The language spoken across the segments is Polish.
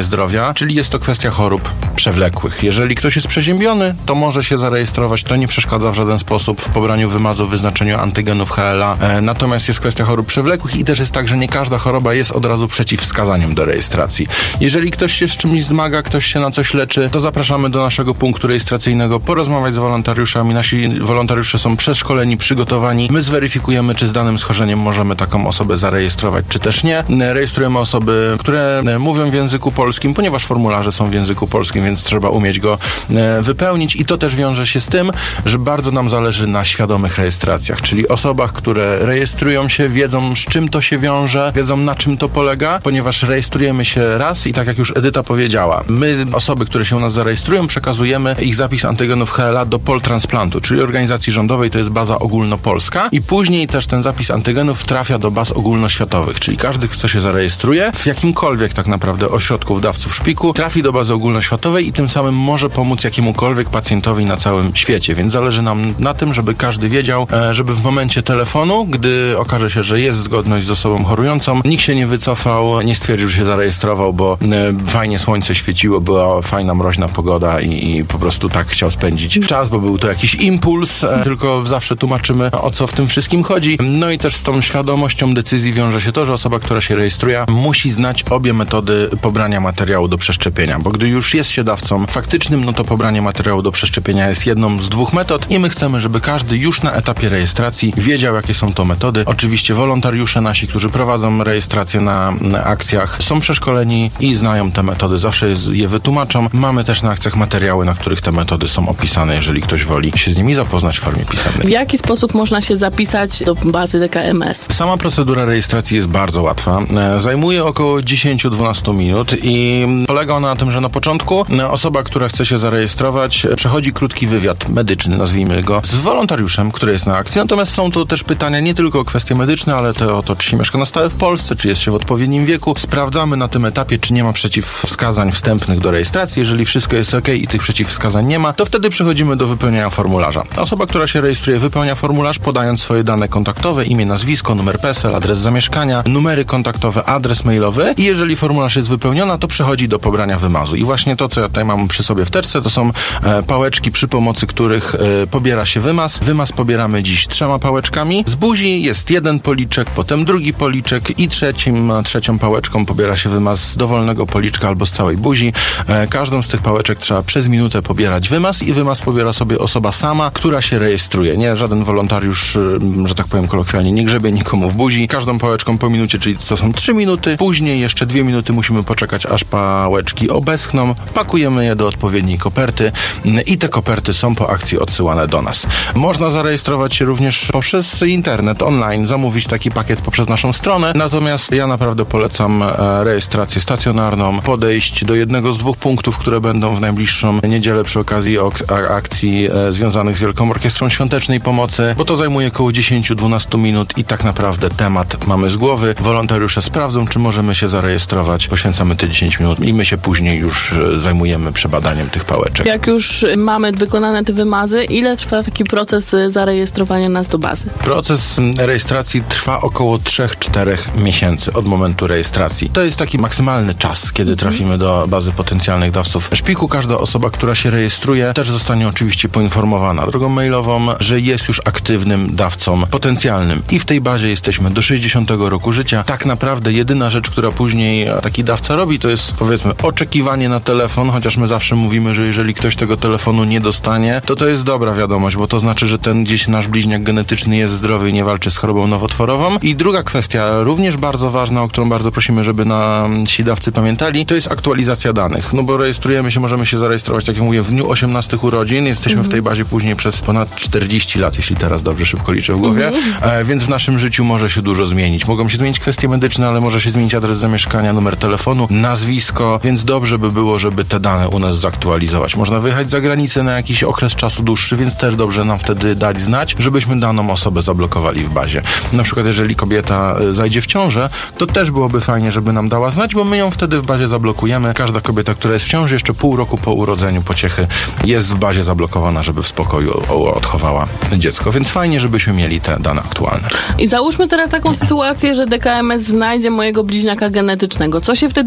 zdrowia, czyli jest to kwestia chorób przewlekłych. Jeżeli ktoś jest przeziębiony, to może się zarejestrować, to nie przeszkadza w żaden sposób w pobraniu wymazu, wyznaczeniu antygenów HLA. Natomiast jest kwestia chorób przewlekłych i też jest tak, że nie każda choroba jest od razu przeciwwskazaniem do rejestracji. Jeżeli ktoś się z czymś zmaga, ktoś się na coś leczy, to zapraszamy do naszego punktu rejestracyjnego, porozmawiać z wolontariuszami. Nasi wolontariusze są przeszkoleni, przygotowani. My zweryfikujemy, czy z danym schorzeniem możemy taką osobę zarejestrować, czy też nie. Rejestrujemy osoby, które mówią w języku polskim, ponieważ formularze są w języku polskim, więc trzeba umieć go wypełnić i to też wiąże się z tym, że bardzo nam zależy na świadomych rejestracjach, czyli osobach, które rejestrują się, wiedzą, z czym to się wiąże, wiedzą, na czym to polega, ponieważ rejestrujemy się raz i tak jak już Edyta powiedziała, my, osoby, które się u nas zarejestrują, przekazujemy ich zapis antygenów HLA do Poltransplantu, czyli organizacji rządowej, to jest baza ogólnopolska i później też ten zapis antygenów trafia do baz ogólnoświatowych, czyli każdy, kto się zarejestruje w jakimkolwiek tak naprawdę ośrodku dawców szpiku, trafi do bazy ogólnoświatowej i tym samym może pomóc jakiemukolwiek pacjentowi na całym świecie, więc zależy nam na tym, żeby każdy wiedział, żeby w momencie telefonu, gdy okaże się, że jest zgodność z osobą chorującą, nikt się nie wycofał, nie stwierdził, że się zarejestrował, bo fajnie słońce świeciło, była fajna, mroźna pogoda i po prostu tak chciał spędzić czas, bo był to jakiś impuls, tylko zawsze tłumaczymy, o co w tym wszystkim chodzi. No i też z tą świadomością decyzji wiąże się to, że osoba, która się rejestruje, musi znać obie metody pobrania materiału do przeszczepienia, bo gdy już jest się dawcą faktycznym, no to pobranie materiału do przeszczepienia jest jedną z dwóch metod i my chcemy, żeby każdy już na etapie rejestracji wiedział, jakie są to metody. Oczywiście wolontariusze nasi, którzy prowadzą rejestrację na akcjach, są przeszkoleni i znają te metody, zawsze je wytłumaczą. Mamy też na akcjach materiały, na których te metody są opisane, jeżeli ktoś woli się z nimi zapoznać w formie pisemnej. W jaki sposób można się zapisać do bazy DKMS? Sama procedura rejestracji jest bardzo łatwa. Zajmuje około 10-12 minut i polega ona na tym, że na początku osoba, która chce się zarejestrować, przechodzi krótki wywiad medyczny, nazwijmy go, z wolontariuszem, który jest na akcji. Natomiast są to też pytania nie tylko o kwestie medyczne, ale to o to, czy się mieszka na stałe w Polsce, czy jest się w odpowiednim wieku. Sprawdzamy na tym etapie, czy nie ma przeciwwskazań wstępnych do rejestracji. Jeżeli wszystko jest ok i tych przeciwwskazań nie ma, to wtedy przechodzimy do wypełniania formularza. Osoba, która się rejestruje, wypełnia formularz, podając swoje dane kontaktowe, imię, nazwisko, numer PESEL, adres zamieszkania, numery kontaktowe, adres mailowy i jeżeli formularz jest wypełniona, to przechodzi do pobrania wymazu. I właśnie to, co ja tutaj mam przy sobie w teczce, to są pałeczki, przy pomocy których pobiera się wymaz. Wymaz pobieramy dziś 3 pałeczkami. Z buzi jest jeden policzek, potem drugi policzek i trzecią pałeczką pobiera się wymaz z dowolnego policzka albo z całej buzi. Każdą z tych pałeczek trzeba przez minutę pobierać wymaz i wymaz pobiera sobie osoba sama, która się rejestruje. Nie żaden wolontariusz, że tak powiem kolokwialnie, nie grzebie nikomu w buzi. Każdą pałeczką po minucie, czyli to są 3 minuty. Później jeszcze 2 minuty musimy poczekać, aż pałeczki obeschną. Pakujemy je do odpowiedniej koperty i te koperty są po akcji odsyłane do nas. Można zarejestrować się również poprzez internet, online, zamówić taki pakiet poprzez naszą stronę. Natomiast ja naprawdę polecam rejestrację stacjonarną, podejść do jednego z 2 punktów, które będą w najbliższą niedzielę przy okazji akcji związanych z Wielką Orkiestrą Świątecznej Pomocy, bo to zajmuje około 10-12 minut i tak naprawdę temat mamy z głowy. Wolontariusze sprawdzą, czy możemy się zarejestrować. Poświęcamy te 10 minut i my się później już zajmujemy przebadaniem tych pałeczek. Jak już mamy wykonane te wymazy, ile trwa taki proces zarejestrowania nas do bazy? Proces rejestracji trwa około 3-4 miesięcy od momentu rejestracji. To jest taki maksymalny czas, kiedy trafimy do bazy potencjalnych dawców szpiku. Każda osoba, która się rejestruje, też zostanie oczywiście poinformowana drogą mailową, że jest już aktywnym dawcą potencjalnym. I w tej bazie jesteśmy do 60 roku życia. Tak naprawdę jedyna rzecz, która później taki dawca robi, to jest, powiedzmy, oczekiwanie na telefon, chociaż my zawsze mówimy, że jeżeli ktoś tego telefonu nie dostanie, to jest dobra wiadomość, bo to znaczy, że ten gdzieś nasz bliźniak genetyczny jest zdrowy i nie walczy z chorobą nowotworową. I druga kwestia, również bardzo ważna, o którą bardzo prosimy, żeby nasi dawcy pamiętali, to jest aktualizacja danych. No bo rejestrujemy się, możemy się zarejestrować, tak jak mówię, w dniu 18 urodzin. Jesteśmy w tej bazie później przez ponad 40 lat, jeśli teraz dobrze szybko liczę w głowie. Więc w naszym życiu może się dużo zmienić. Mogą się zmienić kwestie medyczne, ale może się zmienić adres zamieszkania, numer telefonu, nazwisko, więc dobrze by było, żeby te dane u nas zaktualizować. Można wyjechać za granicę na jakiś okres czasu dłuższy, więc też dobrze nam wtedy dać znać, żebyśmy daną osobę zablokowali w bazie. Na przykład jeżeli kobieta zajdzie w ciążę, to też byłoby fajnie, żeby nam dała znać, bo my ją wtedy w bazie zablokujemy. Każda kobieta, która jest w ciąży, jeszcze pół roku po urodzeniu pociechy jest w bazie zablokowana, żeby w spokoju odchowała dziecko, więc fajnie, żebyśmy mieli te dane aktualne. I załóżmy teraz taką sytuację, że DKMS znajdzie mojego bliźniaka genetycznego. Co się wtedy dzieje?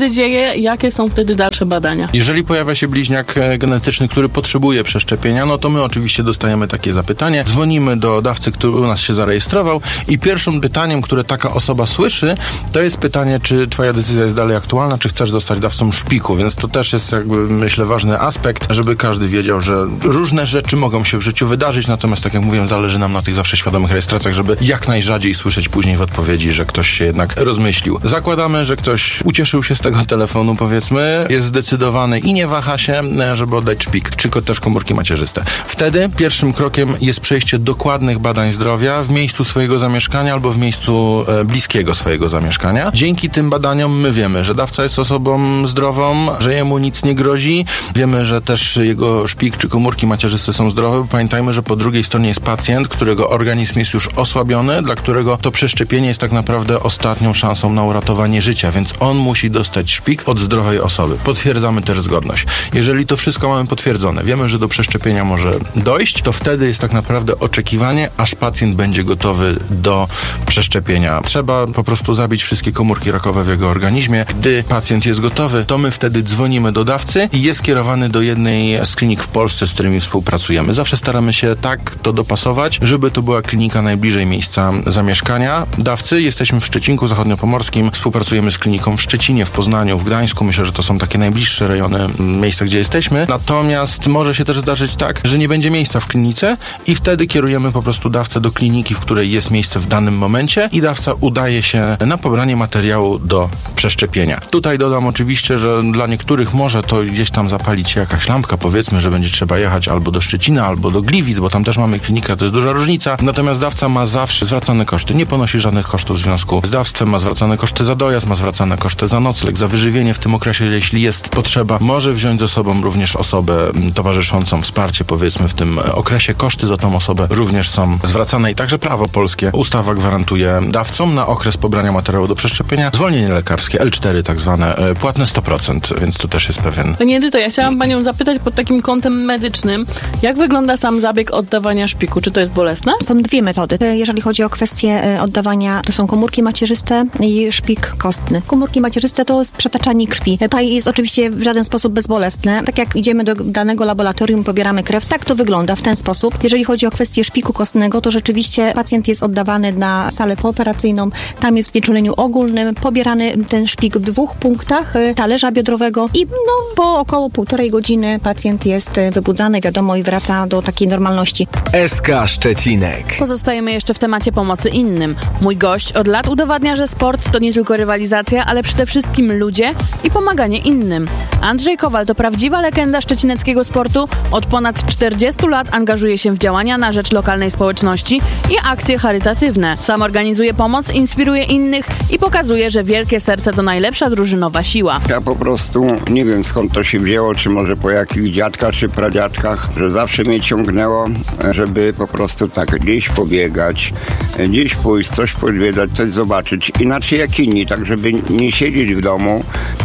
jakie są wtedy dalsze badania? Jeżeli pojawia się bliźniak genetyczny, który potrzebuje przeszczepienia, no to my oczywiście dostajemy takie zapytanie. Dzwonimy do dawcy, który u nas się zarejestrował i pierwszym pytaniem, które taka osoba słyszy, to jest pytanie, czy twoja decyzja jest dalej aktualna, czy chcesz zostać dawcą szpiku, więc to też jest myślę ważny aspekt, żeby każdy wiedział, że różne rzeczy mogą się w życiu wydarzyć, natomiast tak jak mówiłem, zależy nam na tych zawsze świadomych rejestracjach, żeby jak najrzadziej słyszeć później w odpowiedzi, że ktoś się jednak rozmyślił. Zakładamy, że ktoś ucieszył się z tego telefonu, powiedzmy, jest zdecydowany i nie waha się, żeby oddać szpik, czy też komórki macierzyste. Wtedy pierwszym krokiem jest przejście dokładnych badań zdrowia w miejscu swojego zamieszkania albo w miejscu bliskiego swojego zamieszkania. Dzięki tym badaniom my wiemy, że dawca jest osobą zdrową, że jemu nic nie grozi. Wiemy, że też jego szpik czy komórki macierzyste są zdrowe. Pamiętajmy, że po drugiej stronie jest pacjent, którego organizm jest już osłabiony, dla którego to przeszczepienie jest tak naprawdę ostatnią szansą na uratowanie życia, więc on musi dostać szpik od zdrowej osoby. Potwierdzamy też zgodność. Jeżeli to wszystko mamy potwierdzone, wiemy, że do przeszczepienia może dojść, to wtedy jest tak naprawdę oczekiwanie, aż pacjent będzie gotowy do przeszczepienia. Trzeba po prostu zabić wszystkie komórki rakowe w jego organizmie. Gdy pacjent jest gotowy, to my wtedy dzwonimy do dawcy i jest kierowany do jednej z klinik w Polsce, z którymi współpracujemy. Zawsze staramy się tak to dopasować, żeby to była klinika najbliżej miejsca zamieszkania dawcy. Jesteśmy w Szczecinku Zachodniopomorskim, współpracujemy z kliniką w Szczecinie, w Poznaniu, w Gdańsku. Myślę, że to są takie najbliższe rejony, miejsca, gdzie jesteśmy. Natomiast może się też zdarzyć tak, że nie będzie miejsca w klinice i wtedy kierujemy po prostu dawcę do kliniki, w której jest miejsce w danym momencie i dawca udaje się na pobranie materiału do przeszczepienia. Tutaj dodam oczywiście, że dla niektórych może to gdzieś tam zapalić się jakaś lampka, powiedzmy, że będzie trzeba jechać albo do Szczecina, albo do Gliwic, bo tam też mamy klinikę, to jest duża różnica. Natomiast dawca ma zawsze zwracane koszty, nie ponosi żadnych kosztów w związku z dawstwem, ma zwracane koszty za dojazd, ma zwracane koszty za nocleg, za wyżywienie w tym okresie, jeśli jest potrzeba. Może wziąć ze sobą również osobę towarzyszącą, wsparcie powiedzmy w tym okresie. Koszty za tą osobę również są zwracane i także prawo polskie. Ustawa gwarantuje dawcom na okres pobrania materiału do przeszczepienia zwolnienie lekarskie, L4 tak zwane, płatne 100%, więc to też jest pewien. Pani Edyto, ja chciałam panią zapytać pod takim kątem medycznym, jak wygląda sam zabieg oddawania szpiku? Czy to jest bolesne? Są dwie metody. Jeżeli chodzi o kwestię oddawania, to są komórki macierzyste i szpik kostny. Komórki macierzyste to jest przetaczanie krwi. To jest oczywiście w żaden sposób bezbolesne. Tak jak idziemy do danego laboratorium, pobieramy krew, tak to wygląda w ten sposób. Jeżeli chodzi o kwestię szpiku kostnego, to rzeczywiście pacjent jest oddawany na salę pooperacyjną. Tam jest w znieczuleniu ogólnym pobierany ten szpik w 2 punktach talerza biodrowego i po około 1,5 godziny pacjent jest wybudzany, wiadomo, i wraca do takiej normalności. SK Szczecinek. Pozostajemy jeszcze w temacie pomocy innym. Mój gość od lat udowadnia, że sport to nie tylko rywalizacja, ale przede wszystkim ludzie i pomaganie innym. Andrzej Kowal to prawdziwa legenda szczecineckiego sportu. Od ponad 40 lat angażuje się w działania na rzecz lokalnej społeczności i akcje charytatywne. Sam organizuje pomoc, inspiruje innych i pokazuje, że wielkie serce to najlepsza drużynowa siła. Ja po prostu nie wiem, skąd to się wzięło, czy może po jakichś dziadkach, czy pradziadkach, że zawsze mnie ciągnęło, żeby po prostu tak gdzieś pobiegać, gdzieś pójść, coś podwiedzać, coś zobaczyć, inaczej jak inni, tak żeby nie siedzieć w domu,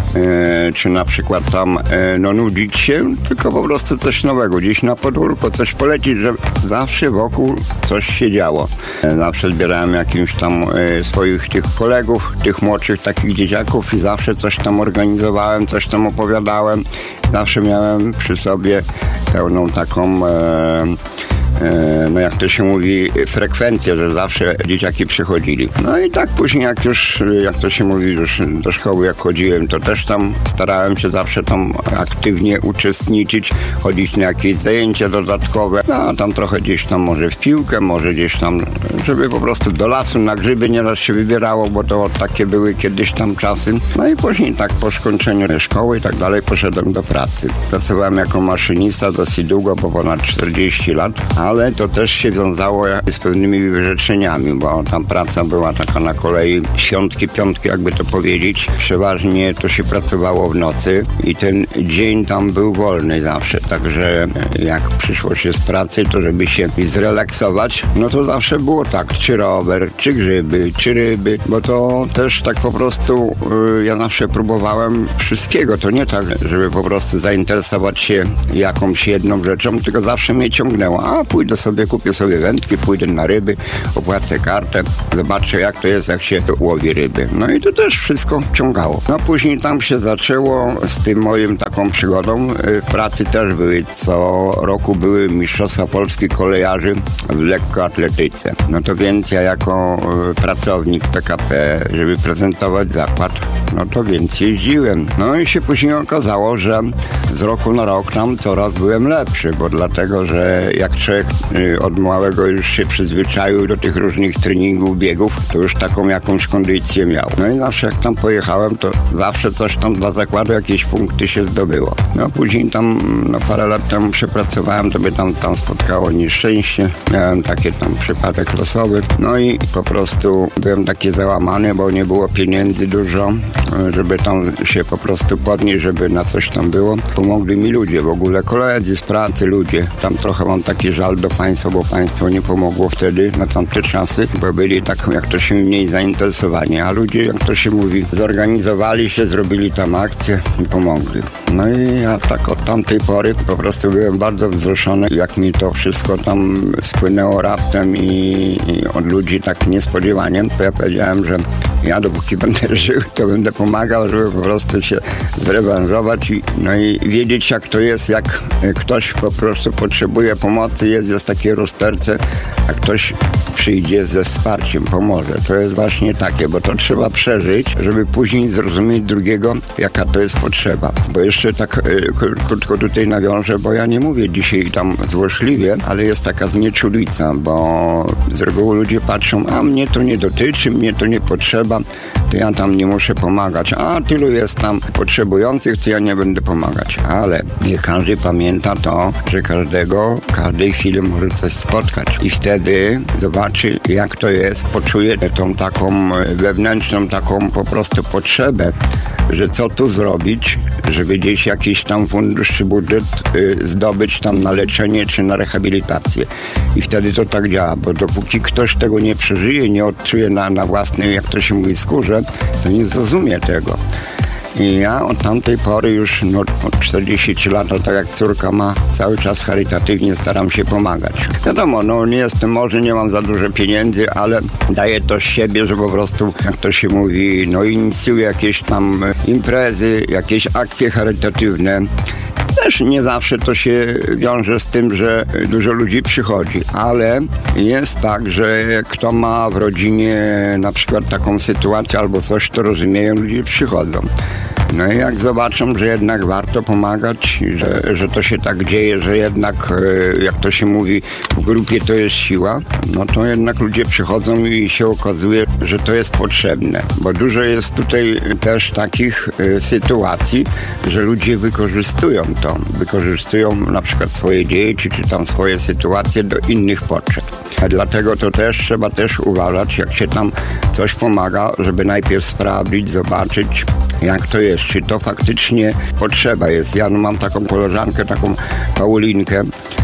czy na przykład tam nudzić się, tylko po prostu coś nowego, gdzieś na podwórko, coś polecić, że zawsze wokół coś się działo. Zawsze zbierałem jakimś tam swoich tych kolegów, tych młodszych takich dzieciaków i zawsze coś tam organizowałem, coś tam opowiadałem. Zawsze miałem przy sobie pełną taką jak to się mówi, frekwencję, że zawsze dzieciaki przychodzili. No i tak później jak to się mówi, już do szkoły jak chodziłem, to też tam starałem się zawsze tam aktywnie uczestniczyć, chodzić na jakieś zajęcia dodatkowe, a tam trochę gdzieś tam może w piłkę, może gdzieś tam, żeby po prostu do lasu na grzyby nieraz się wybierało, bo to takie były kiedyś tam czasy. No i później tak po skończeniu szkoły i tak dalej poszedłem do pracy. Pracowałem jako maszynista dosyć długo, bo ponad 40 lat, ale to też się wiązało z pewnymi wyrzeczeniami, bo tam praca była taka na kolei świątki, piątki, jakby to powiedzieć. Przeważnie to się pracowało w nocy i ten dzień tam był wolny zawsze, także jak przyszło się z pracy, to żeby się zrelaksować, no to zawsze było tak, czy rower, czy grzyby, czy ryby, bo to też tak po prostu ja zawsze próbowałem wszystkiego, to nie tak, żeby po prostu zainteresować się jakąś jedną rzeczą, tylko zawsze mnie ciągnęło, a pójdę sobie, kupię sobie wędki, pójdę na ryby, opłacę kartę, zobaczę jak to jest, jak się łowi ryby. No i to też wszystko ciągało. No później tam się zaczęło z tym moim taką przygodą. W pracy też były, co roku były Mistrzostwa Polski kolejarzy w lekkoatletyce. No to więc ja jako pracownik PKP, żeby prezentować zakład, no to więc jeździłem. No i się później okazało, że z roku na rok tam coraz byłem lepszy, bo dlatego, że jak człowiek od małego już się przyzwyczaił do tych różnych treningów, biegów, to już taką jakąś kondycję miał. No i zawsze jak tam pojechałem, to zawsze coś tam dla zakładu, jakieś punkty się zdobyło. No później tam, parę lat temu przepracowałem, to mnie tam spotkało nieszczęście. Miałem taki tam przypadek losowy. No i po prostu byłem taki załamany, bo nie było pieniędzy dużo, żeby tam się po prostu podnieść, żeby na coś tam było. Pomogli mi ludzie, w ogóle koledzy z pracy, ludzie. Tam trochę mam taki żal do państwa, bo państwo nie pomogło wtedy, na tamte czasy, bo byli tak, jak to się mniej zainteresowani, a ludzie, jak to się mówi, zorganizowali się, zrobili tam akcję i pomogli. No i ja tak od tamtej pory po prostu byłem bardzo wzruszony, jak mi to wszystko tam spłynęło raptem i od ludzi tak niespodziewanie, to ja powiedziałem, że ja dopóki będę żył, to będę pomagał, żeby po prostu się zrewanżować i wiedzieć jak to jest, jak ktoś po prostu potrzebuje pomocy, jest w takiej rozterce, a ktoś przyjdzie ze wsparciem, pomoże. To jest właśnie takie, bo to trzeba przeżyć, żeby później zrozumieć drugiego, jaka to jest potrzeba. Bo jeszcze tak krótko tutaj nawiążę, bo ja nie mówię dzisiaj tam złośliwie, ale jest taka znieczulica, bo z reguły ludzie patrzą, a mnie to nie dotyczy, mnie to nie potrzeba, to ja tam nie muszę pomagać, a tylu jest tam potrzebujących, to ja nie będę pomagać. Ale niech każdy pamięta to, że każdego w każdej chwili może coś spotkać i wtedy zobaczy, jak to jest, poczuje tą taką wewnętrzną, taką po prostu potrzebę, że co tu zrobić, żeby gdzieś jakiś tam fundusz czy budżet zdobyć tam na leczenie czy na rehabilitację. I wtedy to tak działa, bo dopóki ktoś tego nie przeżyje, nie odczuje na własnej, jak to się mówi, skórze, to nie zrozumie tego. I ja od tamtej pory już od 43 lat, tak jak córka ma, cały czas charytatywnie staram się pomagać. Wiadomo, nie jestem, może nie mam za dużo pieniędzy, ale daję to z siebie, że po prostu, jak to się mówi, inicjuję jakieś tam imprezy, jakieś akcje charytatywne. Też nie zawsze to się wiąże z tym, że dużo ludzi przychodzi, ale jest tak, że kto ma w rodzinie na przykład taką sytuację albo coś, to rozumieją, ludzie przychodzą. No i jak zobaczą, że jednak warto pomagać, że to się tak dzieje, że jednak, jak to się mówi, w grupie to jest siła, no to jednak ludzie przychodzą i się okazuje, że to jest potrzebne. Bo dużo jest tutaj też takich sytuacji, że ludzie wykorzystują to. Wykorzystują na przykład swoje dzieci, czy tam swoje sytuacje do innych potrzeb. A dlatego to też trzeba uważać, jak się tam coś pomaga, żeby najpierw sprawdzić, zobaczyć, jak to jest, czy to faktycznie potrzeba jest. Ja mam taką koleżankę, taką Paulinkę,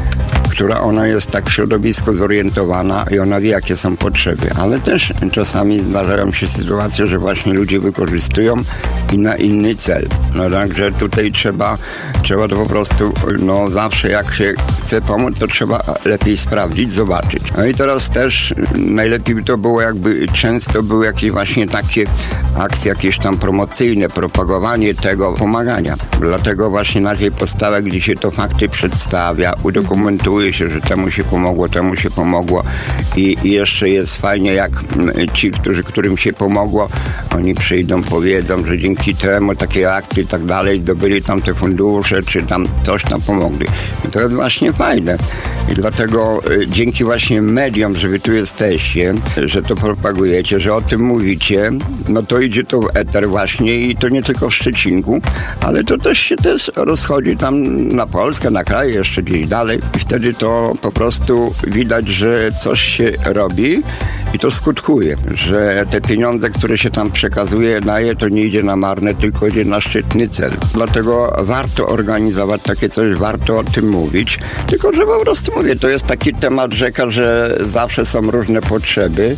która ona jest tak w środowisku zorientowana i ona wie, jakie są potrzeby. Ale też czasami zdarzają się sytuacje, że właśnie ludzie wykorzystują i na inny cel. No także tutaj trzeba to po prostu, zawsze jak się chce pomóc, to trzeba lepiej sprawdzić, zobaczyć. No i teraz też najlepiej by to było, jakby często były jakieś właśnie takie akcje, jakieś tam promocyjne, propagowanie tego pomagania. Dlatego właśnie na tej podstawie, gdzie się to fakty przedstawia, udokumentuje się, że temu się pomogło i jeszcze jest fajnie, jak ci, którym się pomogło, oni przyjdą, powiedzą, że dzięki temu takiej akcji i tak dalej zdobyli tam te fundusze, czy tam coś tam pomogli. I to jest właśnie fajne. I dlatego dzięki właśnie mediom, że wy tu jesteście, że to propagujecie, że o tym mówicie, no to idzie to w eter właśnie i to nie tylko w Szczecinku, ale to też się rozchodzi tam na Polskę, na kraj, jeszcze gdzieś dalej. I wtedy to po prostu widać, że coś się robi i to skutkuje, że te pieniądze, które się tam przekazuje, daje, to nie idzie na marne, tylko idzie na szczytny cel. Dlatego warto organizować takie coś, warto o tym mówić, tylko że po prostu mówię, to jest taki temat rzeka, że zawsze są różne potrzeby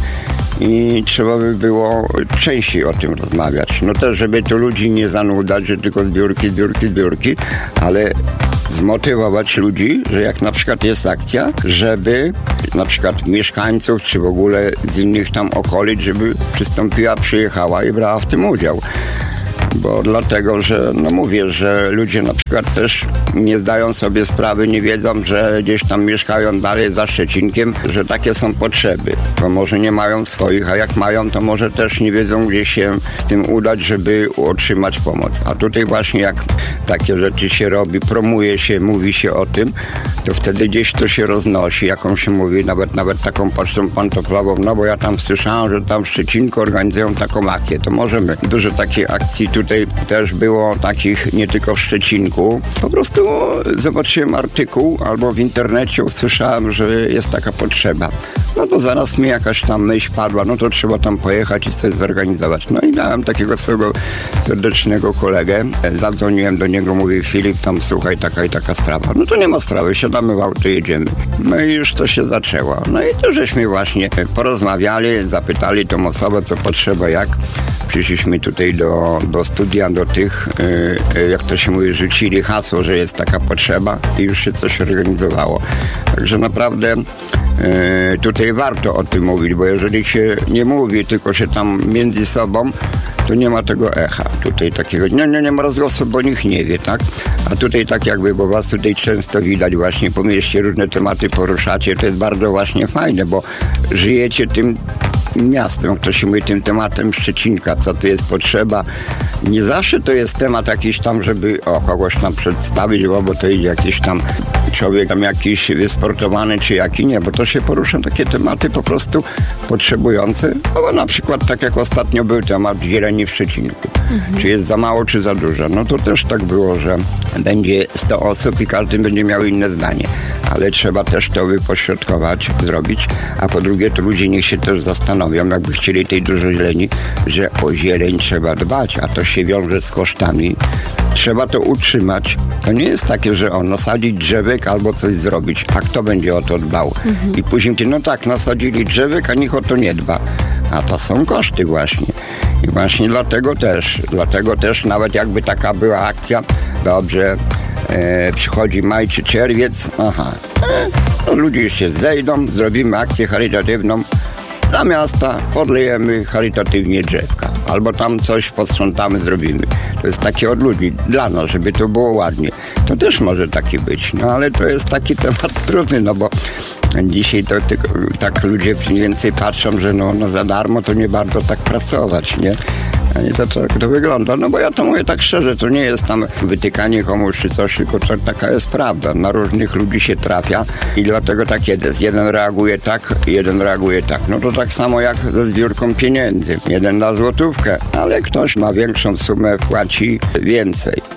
i trzeba by było częściej o tym rozmawiać. No też, żeby tu ludzi nie zanudzać, że tylko zbiórki, ale zmotywować ludzi, że jak na przykład jest akcja, żeby na przykład mieszkańców, czy w ogóle z innych tam okolic, żeby przyjechała i brała w tym udział. Bo dlatego, że no mówię, że ludzie na przykład też nie zdają sobie sprawy, nie wiedzą, że gdzieś tam mieszkają dalej za Szczecinkiem, że takie są potrzeby. Bo może nie mają swoich, a jak mają, to może też nie wiedzą, gdzie się z tym udać, żeby otrzymać pomoc. A tutaj właśnie jak takie rzeczy się robi, promuje się, mówi się o tym, to wtedy gdzieś to się roznosi, jaką się mówi, nawet taką pocztą pantoflową, no bo ja tam słyszałam, że tam w Szczecinku organizują taką akcję, to możemy. Dużo takich akcji tutaj też było, takich nie tylko w Szczecinku. Po prostu zobaczyłem artykuł albo w internecie usłyszałem, że jest taka potrzeba. No to zaraz mi jakaś tam myśl padła, no to trzeba tam pojechać i coś zorganizować. No i dałem takiego swojego serdecznego kolegę, zadzwoniłem do niego, mówię, Filip, tam słuchaj, taka i taka sprawa. No to nie ma sprawy, siadamy w auto, jedziemy. No i już to się zaczęło. No i to żeśmy właśnie porozmawiali, zapytali tą osobę, co potrzeba, jak. Przyszliśmy tutaj do studia, do tych, jak to się mówi, rzucili hasło, że jest taka potrzeba i już się coś organizowało. Także naprawdę tutaj warto o tym mówić, bo jeżeli się nie mówi, tylko się tam między sobą, to nie ma tego echa. Tutaj takiego, nie ma rozgłosu, bo nikt nie wie, tak? A tutaj tak jakby, bo was tutaj często widać właśnie po mieście, różne tematy poruszacie, to jest bardzo właśnie fajne, bo żyjecie tym miastem, jak to się mówi, tym tematem Szczecinka, co tu jest potrzeba. Nie zawsze to jest temat jakiś tam, żeby kogoś tam przedstawić, bo to idzie jakiś tam człowiek tam jakiś wysportowany, czy jaki nie, bo to się porusza takie tematy po prostu potrzebujące, bo na przykład tak jak ostatnio był temat zieleni w Szczecinku. Czy jest za mało, czy za dużo. No to też tak było, że będzie 100 osób i każdy będzie miał inne zdanie. Ale trzeba też to wypośrodkować, zrobić, a po drugie to ludzie niech się też zastanowią, jakby chcieli tej dużo zieleni, że o zieleń trzeba dbać, a to się wiąże z kosztami. Trzeba to utrzymać. To nie jest takie, że nasadzić drzewek albo coś zrobić, a kto będzie o to dbał? I później no tak, nasadzili drzewek, a nikt o to nie dba. A to są koszty właśnie. I właśnie dlatego też nawet jakby taka była akcja, dobrze, przychodzi maj czy czerwiec, no ludzie się zejdą, zrobimy akcję charytatywną dla miasta, podlejemy charytatywnie drzewka, albo tam coś posprzątamy, zrobimy. To jest takie od ludzi, dla nas, żeby to było ładnie. To też może taki być, no ale to jest taki temat trudny, no bo dzisiaj to tak ludzie mniej więcej patrzą, że no za darmo to nie bardzo tak pracować, nie? A nie to tak to wygląda. No bo ja to mówię tak szczerze, to nie jest tam wytykanie komuś czy coś, tylko to taka jest prawda. Na różnych ludzi się trafia i dlatego tak jest. Jeden reaguje tak, jeden reaguje tak. No to tak samo jak ze zbiórką pieniędzy. Jeden da złotówkę, ale ktoś ma większą sumę, płaci więcej.